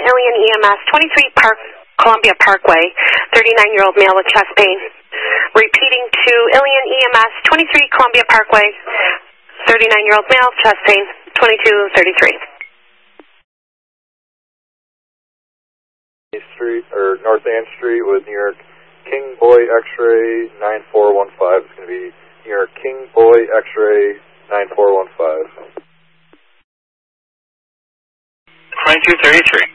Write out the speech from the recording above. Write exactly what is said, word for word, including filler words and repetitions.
Ilion E M S, twenty-three Park, Columbia Parkway, thirty-nine-year-old male with chest pain. Repeating to Ilion E M S, twenty-three Columbia Parkway, thirty-nine-year-old male, chest pain, twenty-two thirty-three. Street, or North Ann Street with New York King Boy X-ray nine four one five. It's going to be New York King Boy X-ray nine four one five. twenty-two thirty-three.